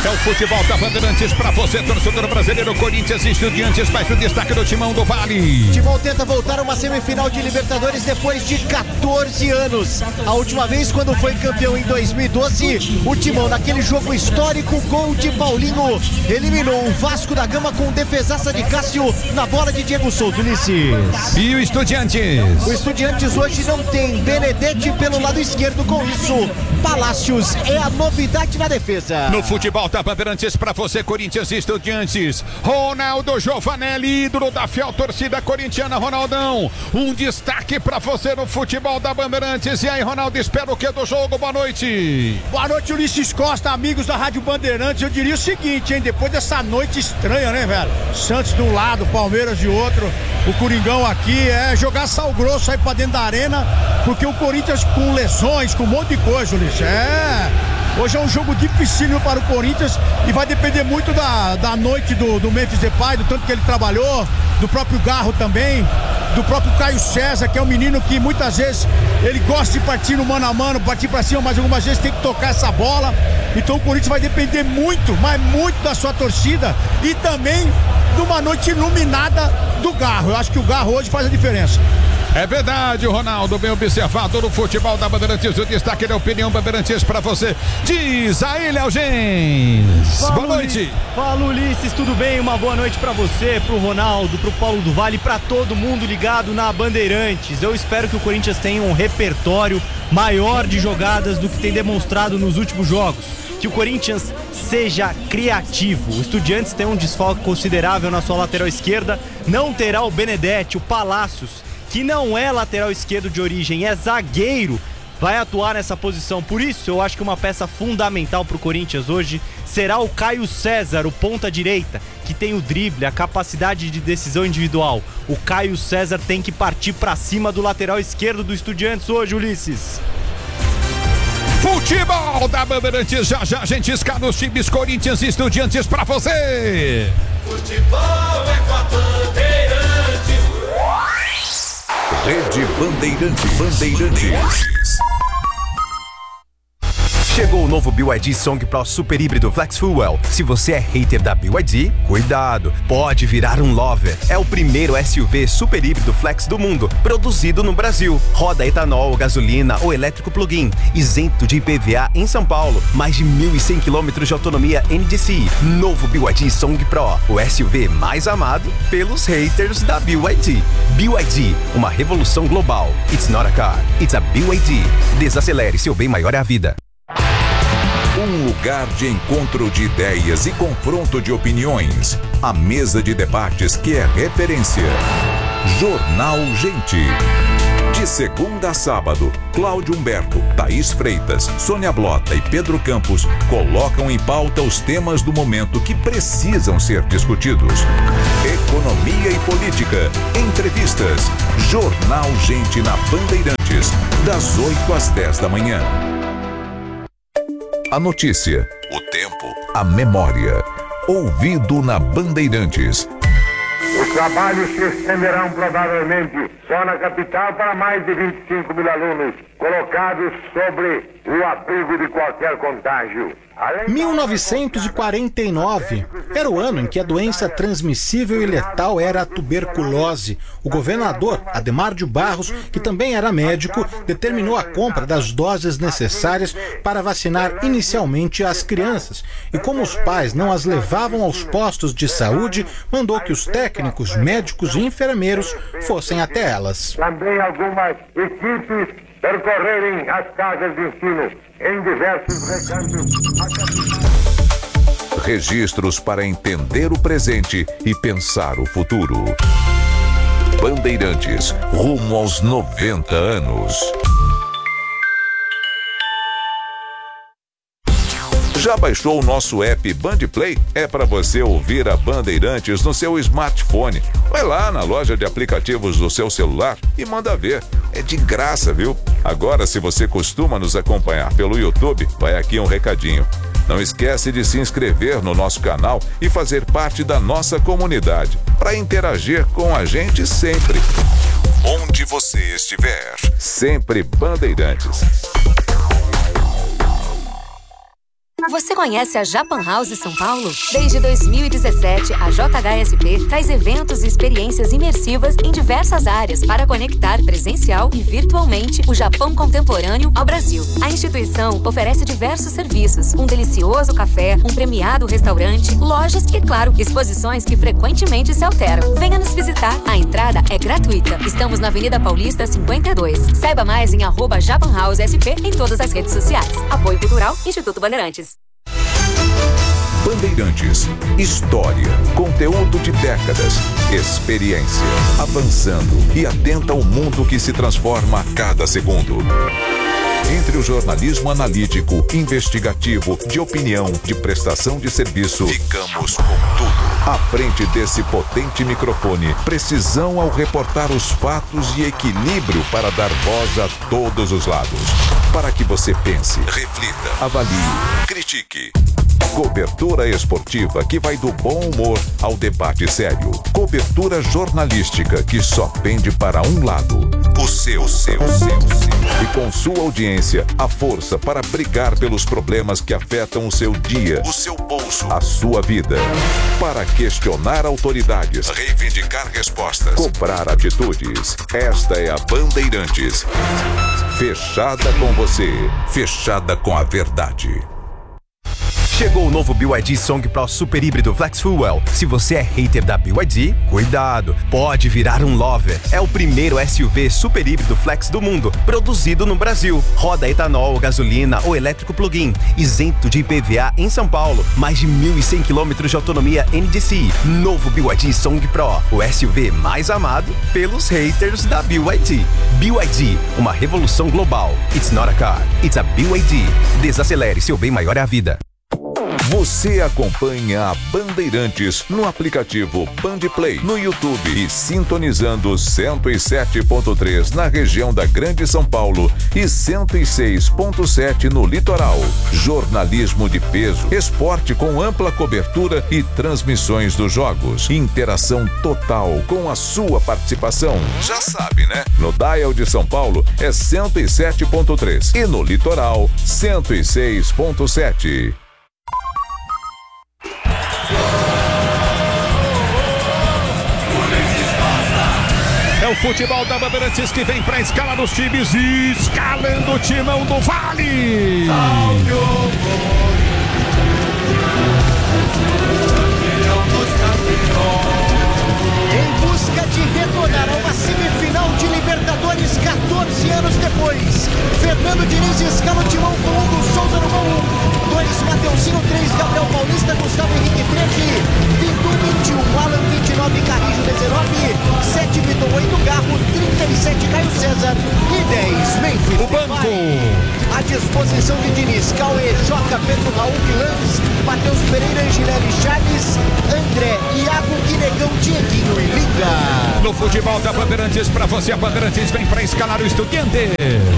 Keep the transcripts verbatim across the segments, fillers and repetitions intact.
É o futebol da Bandeirantes pra você, torcedor brasileiro. Corinthians e Estudiantes, mais um destaque do Timão do Vale. Timão tenta voltar a uma semifinal de Libertadores depois de quatorze anos. A última vez, quando foi campeão em dois mil e doze, o Timão, naquele jogo histórico, gol de Paulinho, eliminou o Vasco da Gama com defesaça de Cássio na bola de Diego Souza. Ulisses. E o Estudiantes? O Estudiantes hoje não tem Benedetti pelo lado esquerdo, com isso, Palácios é a novidade na defesa. No futebol da Bandeirantes pra você, Corinthians e Estudiantes, Ronaldo Giovanelli, ídolo da fiel torcida corintiana. Ronaldão, um destaque pra você no futebol da Bandeirantes. E aí, Ronaldo, espera o que do jogo? Boa noite. Boa noite, Ulisses Costa, amigos da Rádio Bandeirantes. Eu diria o seguinte, hein, depois dessa noite estranha, né, velho? Santos de um lado, Palmeiras de outro, o Coringão aqui, é jogar sal grosso aí pra dentro da arena, porque o Corinthians com lesões, com um monte de coisa, Ulisses, é... Hoje é um jogo dificílimo para o Corinthians e vai depender muito da, da noite do, do Memphis Depay, do tanto que ele trabalhou, do próprio Garro também, do próprio Caio César, que é um menino que muitas vezes ele gosta de partir no mano a mano, partir para cima, mas algumas vezes tem que tocar essa bola. Então o Corinthians vai depender muito, mas muito da sua torcida e também de uma noite iluminada do Garro. Eu acho que o Garro hoje faz a diferença. É verdade, Ronaldo, bem observado no futebol da Bandeirantes. O destaque da opinião Bandeirantes pra você. Diz aí, Léo Gens. Fala, boa noite. Fala, Ulisses, tudo bem? Uma boa noite pra você, pro Ronaldo, pro Paulo do Vale, pra todo mundo ligado na Bandeirantes. Eu espero que o Corinthians tenha um repertório maior de jogadas do que tem demonstrado nos últimos jogos. Que o Corinthians seja criativo. O Estudiantes tem um desfalque considerável na sua lateral esquerda. Não terá o Benedetti, o Palácios, que não é lateral esquerdo de origem, é zagueiro, vai atuar nessa posição. Por isso, eu acho que uma peça fundamental para o Corinthians hoje será o Caio César, o ponta direita, que tem o drible, a capacidade de decisão individual. O Caio César tem que partir para cima do lateral esquerdo do Estudiantes hoje, Ulisses. Futebol da Bandeirantes, já já a gente escala os times Corinthians e Estudiantes pra você. Futebol é com a Bandeirantes. Rede Bandeirantes. Bandeirantes. Chegou o novo B Y D Song Pro Super Híbrido Flex Fuel. Se você é hater da B Y D, cuidado, pode virar um lover. É o primeiro S U V super híbrido flex do mundo, produzido no Brasil. Roda etanol, gasolina ou elétrico plug-in, isento de I P V A em São Paulo. Mais de mil e cem quilômetros de autonomia N D C I. Novo B Y D Song Pro, o S U V mais amado pelos haters da B Y D. B Y D, uma revolução global. It's not a car, it's a B Y D. Desacelere, seu bem maior é a vida. Um lugar de encontro de ideias e confronto de opiniões. A mesa de debates que é referência. Jornal Gente. De segunda a sábado, Cláudio Humberto, Thaís Freitas, Sônia Blota e Pedro Campos colocam em pauta os temas do momento que precisam ser discutidos. Economia e política, entrevistas. Jornal Gente na Bandeirantes, das oito às dez da manhã. A notícia, o tempo, a memória. Ouvido na Bandeirantes. Os trabalhos se estenderão provavelmente só na capital para mais de vinte e cinco mil alunos colocados sobre o abrigo de qualquer contágio. mil novecentos e quarenta e nove era o ano em que a doença transmissível e letal era a tuberculose. O governador Adhemar de Barros, que também era médico, determinou a compra das doses necessárias para vacinar inicialmente as crianças. E como os pais não as levavam aos postos de saúde, mandou que os técnicos, médicos e enfermeiros fossem até elas. Também algumas equipes percorrerem as casas de ensino em diversos recantos. Registros para entender o presente e pensar o futuro. Bandeirantes, rumo aos noventa anos. Já baixou o nosso app Bandplay? É para você ouvir a Bandeirantes no seu smartphone. Vai lá na loja de aplicativos do seu celular e manda ver. É de graça, viu? Agora, se você costuma nos acompanhar pelo YouTube, vai aqui um recadinho. Não esquece de se inscrever no nosso canal e fazer parte da nossa comunidade, para interagir com a gente sempre. Onde você estiver, sempre Bandeirantes. Você conhece a Japan House São Paulo? Desde dois mil e dezessete, a J H S P traz eventos e experiências imersivas em diversas áreas para conectar presencial e virtualmente o Japão contemporâneo ao Brasil. A instituição oferece diversos serviços, um delicioso café, um premiado restaurante, lojas e, claro, exposições que frequentemente se alteram. Venha nos visitar. A entrada é gratuita. Estamos na Avenida Paulista cinquenta e dois. Saiba mais em arroba Japan House S P em todas as redes sociais. Apoio Cultural, Instituto Bandeirantes. Bandeirantes, história, conteúdo de décadas, experiência, avançando e atenta ao mundo que se transforma a cada segundo. Entre o jornalismo analítico, investigativo, de opinião, de prestação de serviço, ficamos com tudo. À frente desse potente microfone, precisão ao reportar os fatos e equilíbrio para dar voz a todos os lados. Para que você pense, reflita, avalie, critique. Cobertura esportiva que vai do bom humor ao debate sério. Cobertura jornalística que só pende para um lado. O seu, o seu, o seu, o seu. E com sua audiência, a força para brigar pelos problemas que afetam o seu dia, o seu bolso, a sua vida. Para questionar autoridades, reivindicar respostas, cobrar atitudes. Esta é a Bandeirantes. Fechada com você, fechada com a verdade. Chegou o novo B Y D Song Pro Super Híbrido Flex Fuel. Se você é hater da B Y D, cuidado, pode virar um lover. É o primeiro S U V super híbrido flex do mundo, produzido no Brasil. Roda etanol, gasolina ou elétrico plug-in, isento de I P V A em São Paulo. Mais de mil e cem quilômetros de autonomia N D C. Novo B Y D Song Pro, o S U V mais amado pelos haters da B Y D. B Y D, uma revolução global. It's not a car, it's a B Y D. Desacelere, seu bem maior é a vida. Você acompanha a Bandeirantes no aplicativo Bandplay, no YouTube e sintonizando cento e sete ponto três na região da Grande São Paulo e cento e seis ponto sete no litoral. Jornalismo de peso, esporte com ampla cobertura e transmissões dos jogos. Interação total com a sua participação. Já sabe, né? No dial de São Paulo é cento e sete ponto três e no litoral cento e seis ponto sete. É o futebol da Bandeirantes que vem pra escala dos times e escalando o timão do Vale. Em busca de retornar a uma semifinal de Libertadores quatorze anos depois, Fernando Diniz escala o timão com Hugo Souza no gol um, dois Mateuzinho, três Gabriel Paulista, Gustavo Henrique treze, Vintu vinte e um, Alan vinte e nove, Carrijo dezenove, sete Vitor, oito Garro, trinta e sete Caio César e dez Memphis. O banco. À disposição de Diniz, Cauê, Joca, Pedro, Raul, Milans, Matheus Pereira, Angelelli, Charles, André, Iago, Guinegão, Dieguinho e Linda. No futebol da Bandeirantes, pra você, a Bandeirantes vem pra escalar o Estudiantes.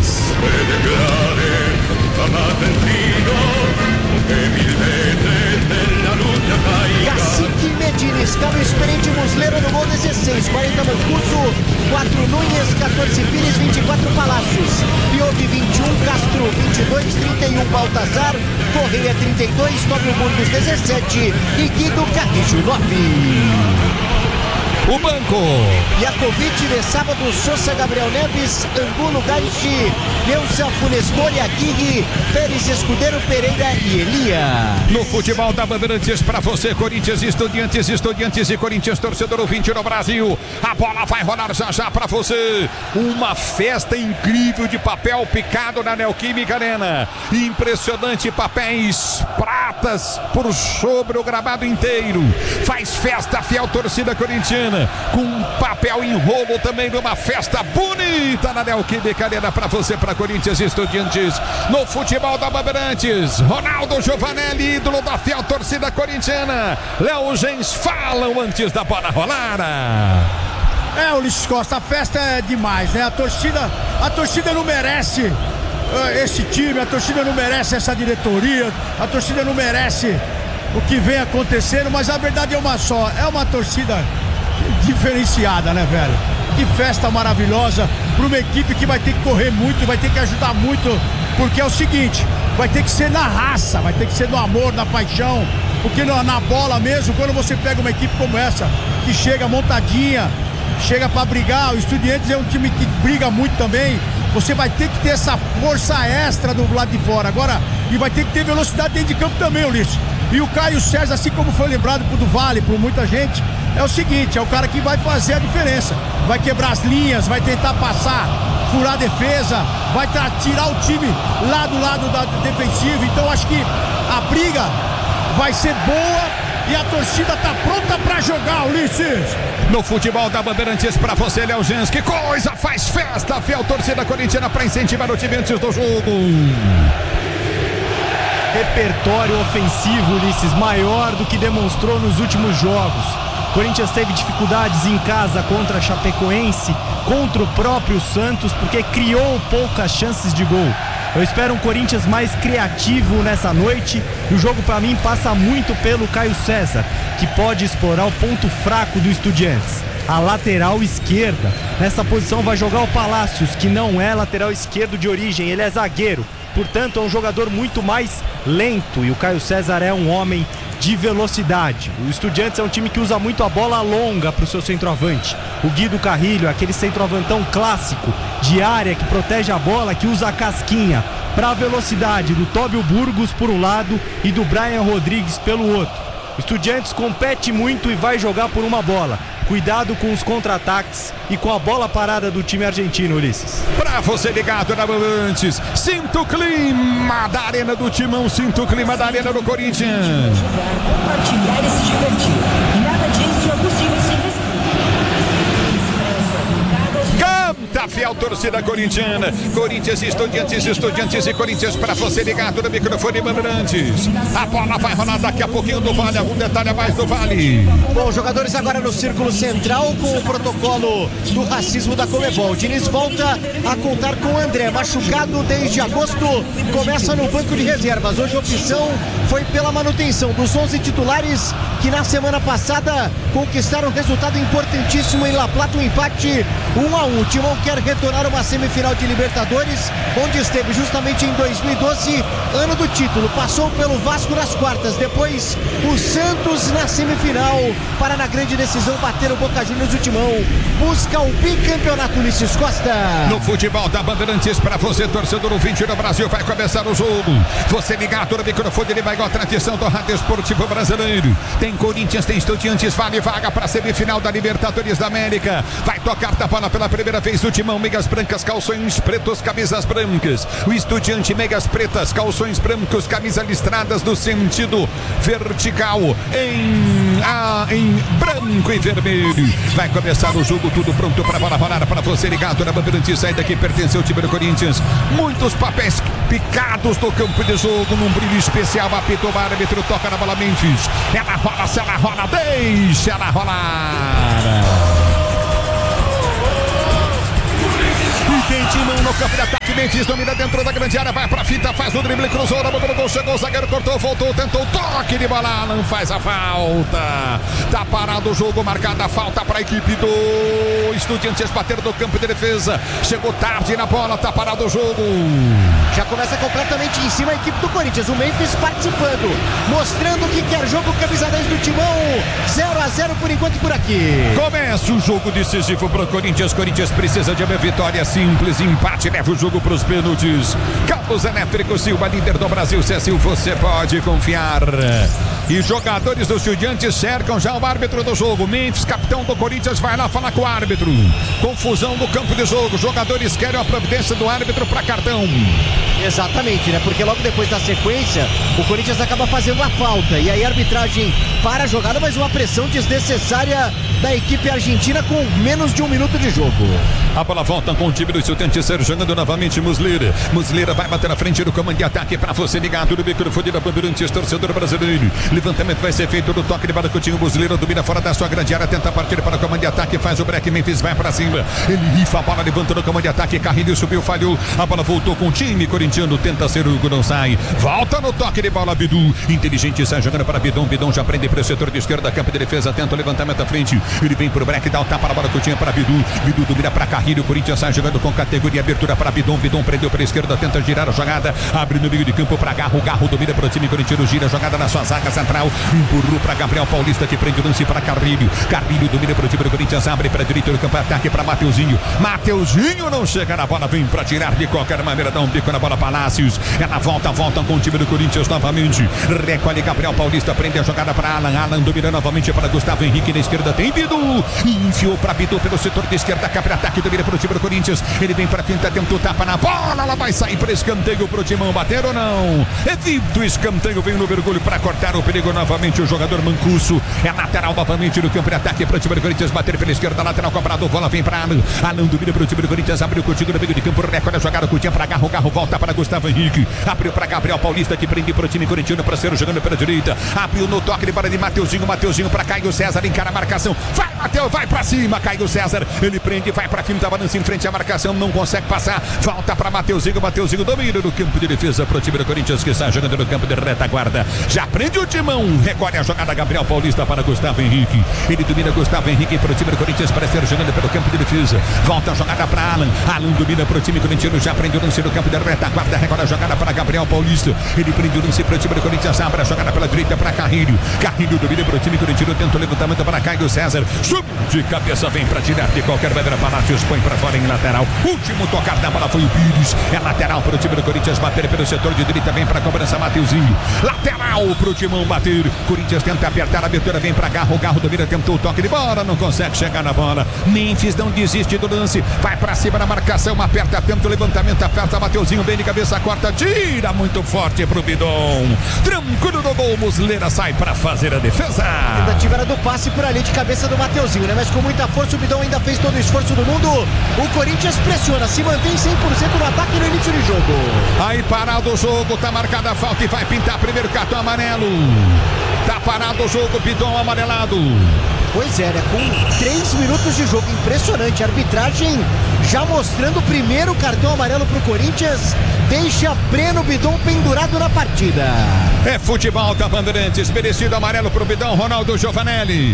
Cacique Medina, escala o experiente Muslera no gol dezesseis, quarenta Mancuso, quatro Nunes, quatorze Pires, vinte e quatro Palácios, Piovi vinte e um, Castro vinte e dois, trinta e um Baltazar, Correia trinta e dois, Tóbio Burgos dezessete e Guido Carrijo nove. O banco. Iacovic, de sábado, Sousa, Gabriel Neves, Angulo, Gaichi, Neuza, Funes Mori, Aguirre, Pérez, Escudeiro, Pereira e Elia. No futebol da Bandeirantes, pra você, Corinthians, Estudiantes, Estudiantes e Corinthians, torcedor ouvinte no Brasil. A bola vai rolar já já pra você. Uma festa incrível de papel picado na Neoquímica Arena. Impressionante, papéis pratas por sobre o gramado inteiro. Faz festa a fiel torcida corintiana, com papel em rolo também numa festa bonita na Neoquímica Arena pra você, pra Corinthians e Estudiantes. No futebol da Bandeirantes, Ronaldo Giovanelli, ídolo da fiel torcida corintiana. Léo Gens falam antes da bola rolar. É, Ulisses Costa, a festa é demais, né? A torcida, a torcida não merece uh, esse time, a torcida não merece essa diretoria, a torcida não merece o que vem acontecendo, mas a verdade é uma só, é uma torcida diferenciada, né, velho? Que festa maravilhosa para uma equipe que vai ter que correr muito, vai ter que ajudar muito, porque é o seguinte, vai ter que ser na raça, vai ter que ser no amor, na paixão, porque na, na bola mesmo, quando você pega uma equipe como essa, que chega montadinha, chega pra brigar, o Estudiantes é um time que briga muito também, você vai ter que ter essa força extra do lado de fora, agora, e vai ter que ter velocidade dentro de campo também, Ulisses. E o Caio César, assim como foi lembrado por do Vale, por muita gente, é o seguinte, é o cara que vai fazer a diferença, vai quebrar as linhas, vai tentar passar, furar a defesa, vai tirar o time lá do lado da defensiva, então acho que a briga vai ser boa e a torcida tá pronta pra jogar, Ulisses. No futebol da Bandeirantes pra você, Léo Jans, que coisa, faz festa, fiel torcida corintiana pra incentivar o time antes do jogo. Repertório ofensivo, Ulisses, maior do que demonstrou nos últimos jogos. Corinthians teve dificuldades em casa contra a Chapecoense, contra o próprio Santos, porque criou poucas chances de gol. Eu espero um Corinthians mais criativo nessa noite, e o jogo para mim passa muito pelo Caio César, que pode explorar o ponto fraco do Estudiantes, a lateral esquerda. Nessa posição vai jogar o Palácios, que não é lateral esquerdo de origem, ele é zagueiro, portanto é um jogador muito mais lento, e o Caio César é um homem de velocidade. O Estudiantes é um time que usa muito a bola longa para o seu centroavante. O Guido Carrilho, aquele centroavantão clássico de área que protege a bola, que usa a casquinha para a velocidade do Tóbio Burgos por um lado e do Brian Rodrigues pelo outro. O Estudiantes compete muito e vai jogar por uma bola. Cuidado com os contra-ataques e com a bola parada do time argentino, Ulisses. Pra você ligado na Bandeirantes, sinta o clima da Arena do Timão, sinta o clima da Arena do Corinthians. Compartilhar e se divertir. Nada disso é possível sem Canta, fiel torcida corintiana. Corinthians, Estudiantes, Estudiantes e Corinthians pra você ligado no microfone Bandeirantes. A bola vai rolar daqui a pouquinho do Vale, algum detalhe a mais do Vale. Bom, jogadores agora no círculo central com o protocolo do racismo da Conmebol. Diniz volta a contar com o André, machucado desde agosto, começa no banco de reservas. Hoje a opção foi pela manutenção dos onze titulares que na semana passada conquistaram um resultado importantíssimo em La Plata, um empate um a um. O Timão quer retornar a uma semifinal de Libertadores, onde esteve justamente em dois mil e doze, ano do título. Passou pelo Vasco nas quartas, depois o Santos na semifinal, para na grande decisão bater o Boca Juniors. O Timão busca o bicampeonato. Ulisses Costa. No futebol da Bandeirantes, para você, torcedor ouvinte do Brasil, vai começar o jogo. Você ligado no microfone, ele vai igual a tradição do Rádio Esportivo Brasileiro. Tem Corinthians, tem Estudiantes, vale vaga para a semifinal da Libertadores da América. Vai tocar da bola pela primeira vez o Timão, meias brancas, calções pretos, camisas brancas. O Estudiante, meias pretas, calções brancos, camisas listradas no sentido vertical, em, ah, em branco e vermelho. Vai começar o jogo, tudo pronto para a bola rolar, para você ligado na Bandeirantes. Saída que pertence ao time do Corinthians. Muitos papéis picados no campo de jogo, num brilho especial. Apita o árbitro, toca na bola Memphis. Ela rola, se ela rola, deixa ela rolar. Tem Timão no campo de ataque, Memphis domina dentro da grande área, vai pra fita, faz o drible, cruzou, na boca do gol, chegou, o zagueiro cortou, voltou, tentou, toque de bola, não faz a falta. Tá parado o jogo, marcada a falta pra equipe do Estudiantes, bater no campo de defesa, chegou tarde na bola, tá parado o jogo. Já começa completamente em cima a equipe do Corinthians, o Memphis participando, mostrando que quer jogo, camisa dez do Timão, zero a zero por enquanto por aqui. Começa o jogo decisivo pro Corinthians, Corinthians precisa de uma vitória simples, empate, leva o jogo pros pênaltis. Cabos Elétricos Silva, líder do Brasil, se assim você pode confiar. E jogadores do Estudiantes cercam já o árbitro do jogo. Memphis, capitão do Corinthians, vai lá falar com o árbitro. Confusão no campo de jogo, jogadores querem a providência do árbitro para cartão. Exatamente, né? Porque logo depois da sequência, o Corinthians acaba fazendo a falta. E aí a arbitragem para a jogada, mas uma pressão desnecessária da equipe argentina com menos de um minuto de jogo. A bola volta com o time do Estudiantes, jogando novamente Muslera. Muslera vai bater na frente do comando de ataque para você ligado no microfone da Bandeirantes, torcedor brasileiro. Levantamento vai ser feito do toque de bola. Coutinho Muslera domina fora da sua grande área. Tenta partir para o comando de ataque. Faz o break. Memphis vai para cima. Ele rifa a bola. Levanta no comando de ataque. Carrilho subiu, falhou. A bola voltou com o time corintiano. Tenta ser o Hugo, não sai. Volta no toque de bola. Bidu. Inteligente sai jogando para Bidon. Bidon já prende para o setor de esquerda. Campo de defesa. Tenta o levantamento à frente. Ele vem pro break. Dá o tapa. A bola Coutinho para Bidu. Bidu domina para Carrilho. O Corinthians sai jogando com categoria. Abertura para Bidon. Bidon prendeu para a esquerda. Tenta girar a jogada. Abre no meio de campo para Garro. Garro domina para o time corintiano. Gira a jogada na sua zaga central. Empurrou para Gabriel Paulista, que prende o lance para Carrilho. Carrilho domina para o time do Corinthians. Abre para a direita do campo. Ataque para Mateuzinho. Mateuzinho não chega na bola. Vem para tirar de qualquer maneira. Dá um bico na bola. Palácios. Ela volta, volta com o time do Corinthians novamente. Recolhe Gabriel Paulista. Prende a jogada para Alan. Alan domina novamente para Gustavo Henrique. Na esquerda tem Bidu. Enfiou para Bidu pelo setor de esquerda. Capra ataque. Domina para o time do Corinthians. Ele vem para frente. Tentou tapa na bola. Ela vai sair para escanteio para o Timão. Bater ou não? Evita o escanteio. Vem no mergulho para cortar o perigo novamente. O jogador Mancuso. É lateral novamente no campo de ataque para o time do Corinthians. Bater pela esquerda. Lateral cobrado. Bola vem para Alan. Alan domina para o time do Corinthians. Abriu contigo no meio de campo. Recolhe a jogada. Coutinho para Garro. Garro volta para Gustavo Henrique. Abriu para Gabriel Paulista, que prende para o time corintiano. Para ser jogando pela direita. Abriu no toque de bola de Mateuzinho. Mateuzinho para Caio César. Encara a marcação. Vai, Mateus. Vai para cima. Caio César. Ele prende. Vai para cima. Tá balançando em frente à marcação. Não consegue passar. Volta para Mateuzinho. Mateuzinho domina no campo de defesa para o time do Corinthians, que está jogando no campo de retaguarda. Já prende o timão. Recolhe a jogada. Gabriel Paulista para Gustavo Henrique. Ele domina Gustavo Henrique para o time do Corinthians, para ser jogando pelo campo de defesa. Volta a jogada para Alan. Alan domina para o time corintiano. Já prende o lance no campo de retaguarda. Recolhe a jogada para Gabriel Paulista. Ele prende o lance para o time do Corinthians. Abre a jogada pela direita para Carrilho. Carrilho domina para o time corintiano. Tenta o levantamento para Caio César. Sub de cabeça. Vem para tirar de qualquer maneira. Palácios põe para fora em lateral. Último tocar da bola foi o Pires. É lateral para o time do Corinthians. Bater pelo setor de direita. Vem para a cobrança Mateuzinho. Lateral para o Timão bater. Corinthians tenta apertar. A abertura vem para Garro. Garro domina. Tentou o toque de bola. Não consegue chegar na bola. Memphis não desiste do lance. Vai para cima na marcação. Aperta. Tenta o levantamento. Aperta. Mateuzinho bem de cabeça. Corta. Tira muito forte para o Bidon. Tranquilo no gol. Muslera sai para fazer a defesa. A tentativa era do passe por ali de cabeça do Mateuzinho, né? Mas com muita força o Bidon ainda fez todo o esforço do mundo. O Corinthians pressiona. Se mantém cem por cento no ataque no início do jogo. Aí parado o jogo. Tá marcada a falta e vai pintar primeiro cartão amarelo. Tá parado o jogo. Bidon amarelado. Pois é, né? Com três minutos de jogo, impressionante. A arbitragem já mostrando o primeiro cartão amarelo pro Corinthians. Deixa Breno Bidon pendurado na partida. É futebol da Bandeirantes. Merecido amarelo pro Bidon. Ronaldo Giovanelli.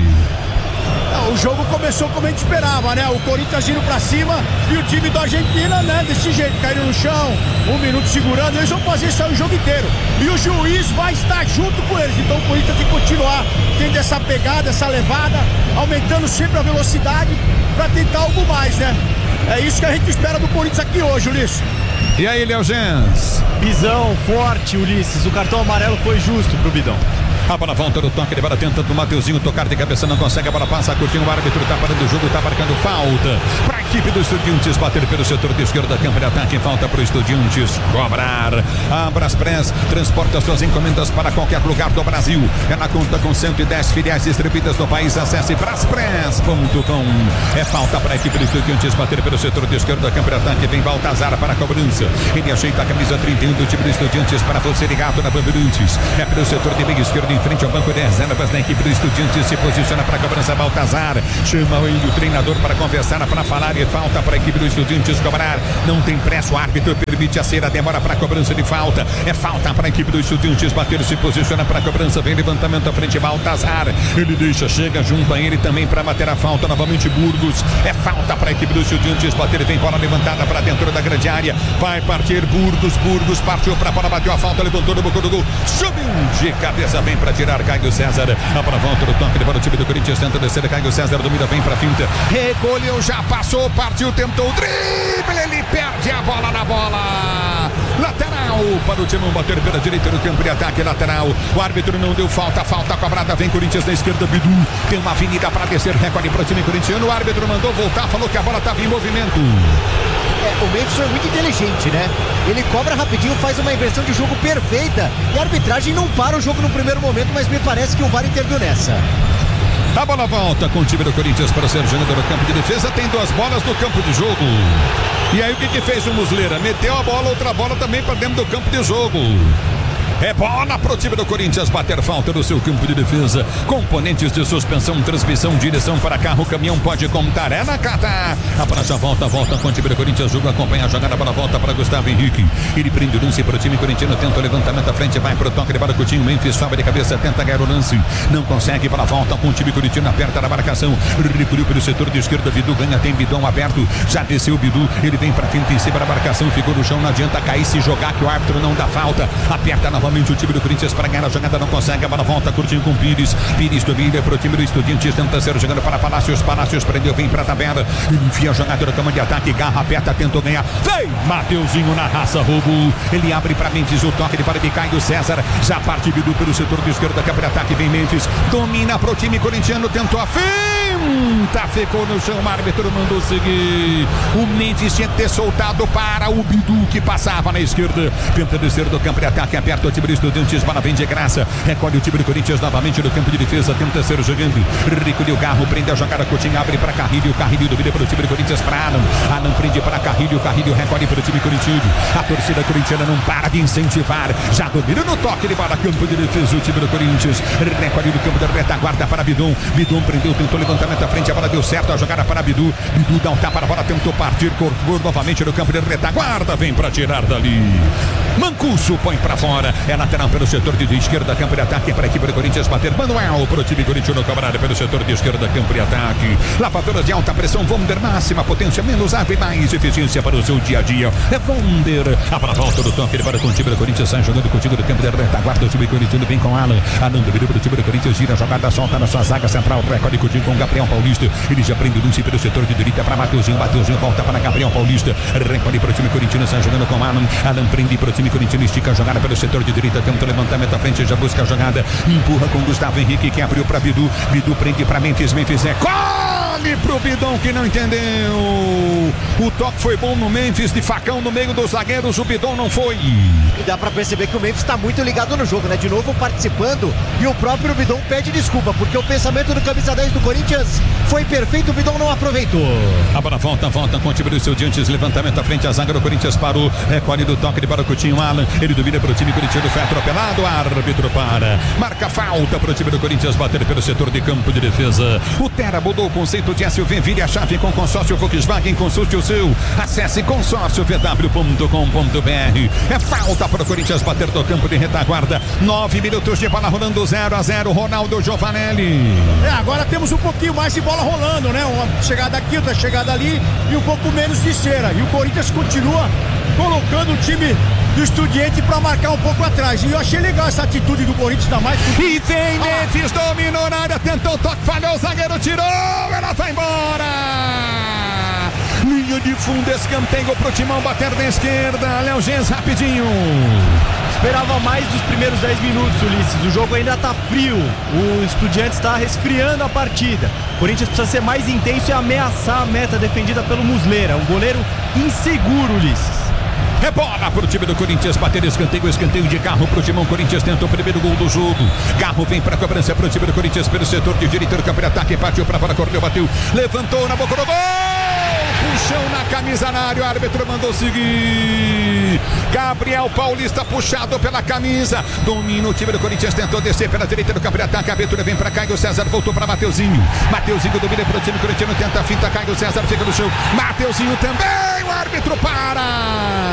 O jogo começou como a gente esperava, né? O Corinthians indo pra cima e o time da Argentina, né? Desse jeito, caindo no chão, um minuto segurando. Eles vão fazer isso aí o jogo inteiro. E o juiz vai estar junto com eles. Então o Corinthians tem que continuar tendo essa pegada, essa levada, aumentando sempre a velocidade pra tentar algo mais, né? É isso que a gente espera do Corinthians aqui hoje, Ulisses. E aí, Léo Gens? Visão forte, Ulisses. O cartão amarelo foi justo pro Bidon. A bola volta no toque de bola, tenta do Mateuzinho tocar de cabeça, não consegue, a bola passa, curtindo, o árbitro tá parando o jogo, tá marcando falta para a equipe do Estudiantes, bater pelo setor de esquerda, campo de ataque, falta para o Estudiantes cobrar. A Braspress transporta suas encomendas para qualquer lugar do Brasil, ela conta com cento e dez filiais distribuídas no país, acesse braspress ponto com. É falta para a equipe do Estudiantes, bater pelo setor de esquerda, campo de ataque, vem Baltazar para a cobrança, ele ajeita a camisa trinta e um do time do Estudiantes para você ligado na Bandeirantes, é pelo setor de meio esquerdo, em frente ao banco de reservas da equipe do Estudiantes, se posiciona para a cobrança Baltazar, chama ele o treinador para conversar, para falar, e falta para a equipe do Estudiantes cobrar, não tem pressa, o árbitro permite a cera, demora para a cobrança de falta, é falta para a equipe do Estudiantes bater, se posiciona para a cobrança, vem levantamento à frente, Baltazar, ele deixa, chega junto a ele também para bater a falta, novamente Burgos, é falta para a equipe do Estudiantes bater, vem bola levantada para dentro da grande área, vai partir Burgos, Burgos partiu para a bola, bateu a falta, levantou no boco do gol, subiu de cabeça, vem para tirar Caio César, a bola volta no toque de bola, o time do Corinthians tenta descer, Caio César domina, vem para finta, recolheu, já passou, partiu, tentou o drible, ele perde a bola na bola, lateral para o Timão bater pela direita no campo de ataque, lateral, o árbitro não deu falta, falta cobrada, vem Corinthians na esquerda, Bidu, tem uma avenida para descer, recolhe para o time corintiano, o árbitro mandou voltar, falou que a bola estava em movimento. É, o Memphis foi muito inteligente, né? Ele cobra rapidinho, faz uma inversão de jogo perfeita e a arbitragem não para o jogo no primeiro momento, mas me parece que o V A R interviu nessa. A bola volta com o time do Corinthians para ser jogador no campo de defesa, tem duas bolas no campo de jogo. E aí o que que fez o Muslera? Meteu a bola, outra bola também para dentro do campo de jogo. É bola pro time do Corinthians bater falta no seu campo de defesa. Componentes de suspensão, transmissão, direção para carro, caminhão pode contar. É na Cata. A praça volta, volta com o time do Corinthians. Jogo acompanha a jogada para a volta para Gustavo Henrique. Ele prende o lance para o time corintiano. Tenta o levantamento à frente, vai pro toque de bola com o time. Memphis sobe de cabeça, tenta ganhar o lance. Não consegue para a volta com o time corintiano. Aperta na marcação. Recolheu pelo setor de esquerda. Bidu ganha, tem Bidão aberto. Já desceu o Bidu. Ele vem para frente em cima da marcação. Ficou no chão, não adianta cair se jogar que o árbitro não dá falta. Aperta novamente o time do Corinthians para ganhar a jogada, não consegue, a bola volta curtindo com Pires. Pires domina pro time do Estudiantes, tenta ser jogando para Palácios. Palácios prendeu, vem pra tabela. Ele enfia a jogada no campo de ataque, garra, aperta, tentou ganhar. Vem! Mateuzinho na raça, roubou. Ele abre pra Memphis, o toque de para de Caio César. Já parte Bidu pelo setor de esquerda, campo de ataque, vem Memphis. Domina pro time corintiano, tentou a finta, ficou no chão, o árbitro mandou seguir. O Memphis tinha que ter soltado para o Bidu que passava na esquerda. Tenta descer do campo de ataque, aperta o time do Estudiantes, bola vem de graça. Recolhe o time do Corinthians novamente no campo de defesa, tenta ser jogando. Recolheu o Garro, prende a jogada, Coutinho abre para Carrilho. Carrilho domina para o time do Corinthians para Alan. Alan prende para Carrilho. Carrilho recolhe para o time corintiano. A torcida corintiana não para de incentivar. Já domina no toque de bola, campo de defesa. O time do Corinthians recolhe no campo da retaguarda para Bidon. Bidon prendeu, tentou levantamento à frente. A bola deu certo. A jogada para Bidu. Bidu dá um tapa na bola, tentou partir. Cortou novamente no campo de retaguarda. Vem para tirar dali. Mancuso põe para fora. É lateral pelo setor de esquerda, campo de ataque para a equipe do Corinthians bater. Manuel para o time corintiano, cobrado pelo setor de esquerda, campo de ataque. Lavadoras de alta pressão, Wonder, máxima potência, menos água e mais eficiência para o seu dia a dia. É Wonder. A para volta do toque, ele para com o time do Corinthians, sai jogando com o time do campo de retaguarda. O time corintiano vem com Alan. Alan domina para o time do Corinthians, gira a jogada, solta na sua zaga central. Recolhe com o time com Gabriel Paulista. Ele já prende o lance pelo setor de direita para Mateuzinho. Mateuzinho volta para Gabriel Paulista. Recolhe para o time corintiano, sai jogando com Alan. Alan prende para o time corintiano, estica a jogada pelo setor de direita, tenta o levantamento à frente, já busca a jogada, empurra com Gustavo Henrique, que abriu para Bidu. Bidu prende para Memphis. Memphis é colhe pro Bidon, que não entendeu. O toque foi bom no Memphis, de facão no meio dos zagueiros. O Bidon não foi. E dá pra perceber que o Memphis tá muito ligado no jogo, né? De novo participando. E o próprio Bidon pede desculpa, porque o pensamento do camisa dez do Corinthians foi perfeito. O Bidon não aproveitou. A bola volta, volta com o time do Estudiantes. Levantamento à frente, a zaga do Corinthians parou. Recolhe do toque de bola, Coutinho Alan. Ele domina para o time corintiano, foi atropelado. O árbitro para. Marca falta para o time do Corinthians bater pelo setor de campo de defesa. O Terra mudou o conceito de S U V. Vire a chave com consórcio Volkswagen. Consulte o seu. Acesse consórcio v w ponto com ponto b r. É falta para o Corinthians bater do campo de retaguarda. Nove minutos de bola rolando, zero a zero. Ronaldo Giovanelli. É, agora temos um pouquinho mais de bola rolando, né? Uma chegada aqui, outra chegada ali e um pouco menos de cera. E o Corinthians continua colocando o time do Estudiante para marcar um pouco atrás. E eu achei legal essa atitude do Corinthians, ainda mais. E vem Memphis, dominou na área, tentou o toque, falhou, o zagueiro tirou, ela vai embora. Linha de fundo, escanteio pro Timão bater na esquerda. Léo Gens, rapidinho. Esperava mais dos primeiros dez minutos, Ulisses. O jogo ainda tá frio. O Estudiantes está resfriando a partida. O Corinthians precisa ser mais intenso e ameaçar a meta defendida pelo Muslera. Um goleiro inseguro, Ulisses. É bola pro time do Corinthians bater escanteio, escanteio de Garro pro Timão. Corinthians tenta o primeiro gol do jogo. Garro vem pra cobrança pro time do Corinthians pelo setor de direita do campo de ataque. Partiu pra fora, correu, bateu, levantou na boca do gol. Puxão na camisa na área, o árbitro mandou seguir. Gabriel Paulista puxado pela camisa. Domina o time do Corinthians, tentou descer pela direita do campo de ataque. A abertura vem pra Caio César, voltou pra Mateuzinho. Mateuzinho domina pro time corintiano, tenta a finta. Caio César fica no chão. Mateuzinho também, o árbitro para.